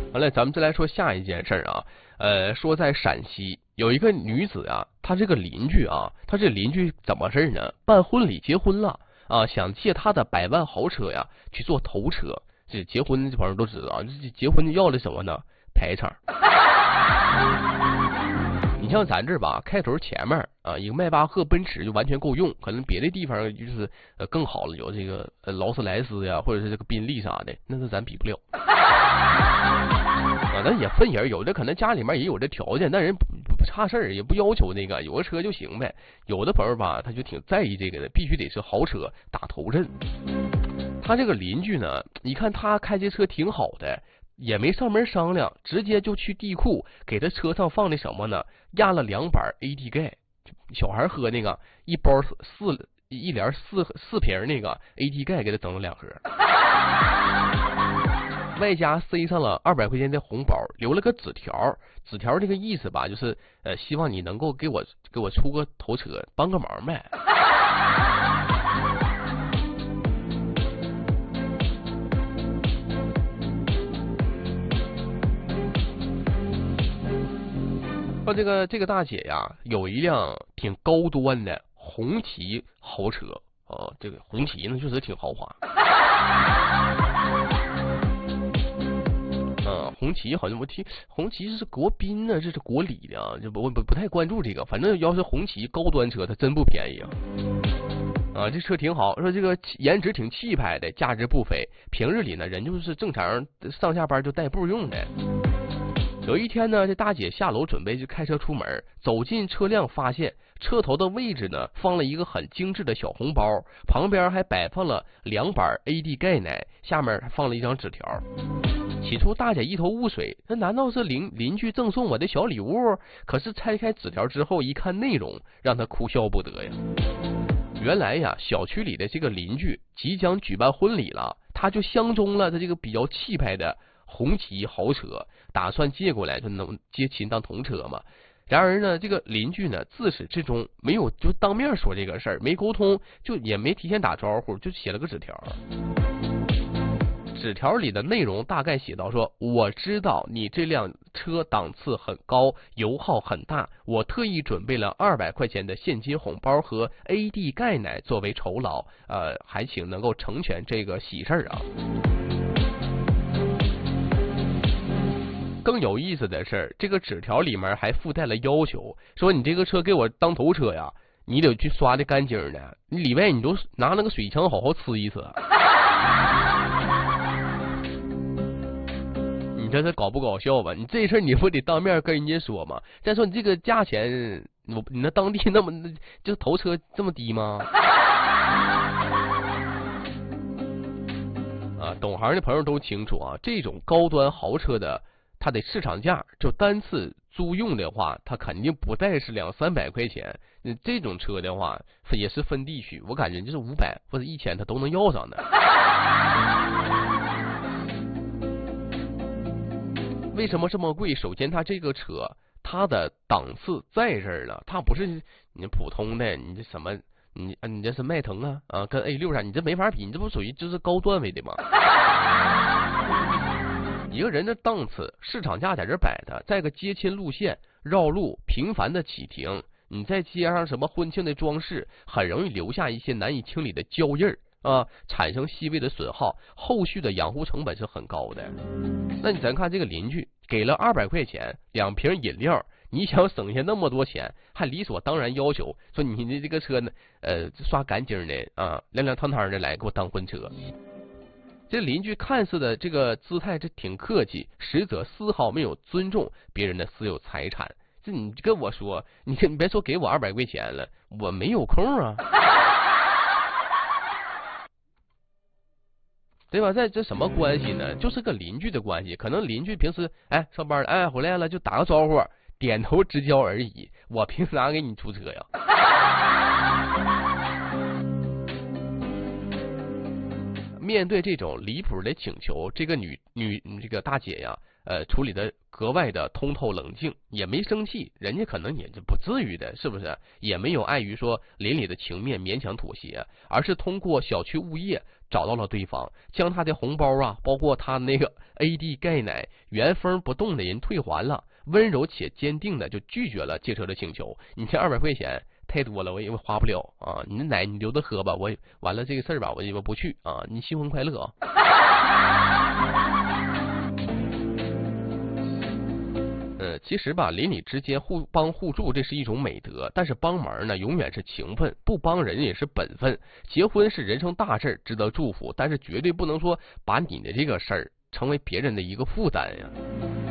好了，咱们再来说下一件事啊。说在陕西有一个女子啊，她这个邻居啊，她这邻居怎么事呢？办婚礼结婚了啊，想借她的100万豪车呀去做头车。这结婚这朋友都知道啊，这结婚要的什么呢？排场。你像咱这儿吧，开头前面啊，一个迈巴赫、奔驰就完全够用，可能别的地方就是更好了，有这个劳斯莱斯呀，或者是这个宾利啥的，那是咱比不了。啊，那也分人，有的可能家里面也有这条件，但人不差事儿，也不要求那个有个车就行呗。有的朋友吧，他就挺在意这个的，必须得是豪车打头阵。他这个邻居呢，一看他开这车挺好的，也没上门商量，直接就去地库给他车上放的什么呢？压了2板 AD 钙，小孩喝那个一包一连四瓶那个 AD 钙，给他整了2盒。外加塞上了200块钱的红包，留了个纸条。纸条这个意思吧，就是希望你能够给我出个头车，帮个忙呗。说这个大姐呀，有一辆挺高端的红旗豪车啊，这个红旗呢确实挺豪华。红旗好像我听红旗是国宾呢，这是国礼的啊，就不太关注这个。反正要是红旗高端车，它真不便宜啊。啊，这车挺好，说这个颜值挺气派的，价值不菲。平日里呢，人就是正常上下班就代步用的。有一天呢，这大姐下楼准备就开车出门，走进车辆，发现车头的位置呢放了一个很精致的小红包，旁边还摆放了2板 AD 钙奶，下面还放了一张纸条。起初大姐一头雾水，这难道是邻居赠送我的小礼物？可是拆开纸条之后一看内容，让她哭笑不得呀。原来呀，小区里的这个邻居即将举办婚礼了，他就相中了他这个比较气派的红旗豪车，打算借过来就能接亲当童车嘛。然而呢，这个邻居呢自始至终没有就当面说这个事儿，没沟通，就也没提前打招呼，就写了个纸条。纸条里的内容大概写到说，我知道你这辆车档次很高，油耗很大，我特意准备了200块钱的现金红包和 AD 钙奶作为酬劳，还请能够成全这个喜事儿啊。更有意思的是，这个纸条里面还附带了要求，说你这个车给我当头车呀，你得去刷的干净的，你里外你都拿那个水枪好好呲一呲。你这是搞不搞笑吧？你这事儿你不得当面跟人家说吗？再说你这个价钱，你那当地那么就头车这么低吗？啊，懂行的朋友都清楚啊，这种高端豪车的，它的市场价就单次租用的话，它肯定不再是200-300块钱。这种车的话，也是分地区，我感觉就是500或者1000，它都能要上的。为什么这么贵？首先，它这个车，它的档次在这儿了，它不是你普通的，你这什么，你这是迈腾啊，跟 A6啥，你这没法比，你这不属于就是高段位的吗？一个人的档次，市场价在这摆的，在个接亲路线、绕路、频繁的启停，你再接上什么婚庆的装饰，很容易留下一些难以清理的胶印儿。产生细微的损耗，后续的养护成本是很高的。那咱看这个邻居给了200块钱2瓶饮料，你想省下那么多钱，还理所当然要求说你的这个车呢，刷干净的啊，亮亮堂堂的来给我当婚车。这邻居看似的这个姿态这挺客气，实则丝毫没有尊重别人的私有财产。这你跟我说，你别说给我200块钱了，我没有空啊。对吧？这什么关系呢？就是个邻居的关系，可能邻居平时上班了，回来了就打个招呼，点头之交而已。我凭啥给你出车呀？面对这种离谱的请求，这个这个大姐呀，处理的格外的通透冷静，也没生气，人家可能也就不至于的，是不是？也没有碍于说邻里的情面勉强妥协，而是通过小区物业找到了对方，将他的红包啊，包括他那个 AD 钙奶原封不动的人退还了，温柔且坚定的就拒绝了借车的请求。你这200块钱太多了，我也花不了啊！你的奶你留着喝吧，我完了这个事儿吧，我不去啊！你新婚快乐啊！其实吧，邻里之间互帮互助，这是一种美德。但是帮忙呢，永远是情分；不帮人也是本分。结婚是人生大事，值得祝福，但是绝对不能说把你的这个事儿成为别人的一个负担呀。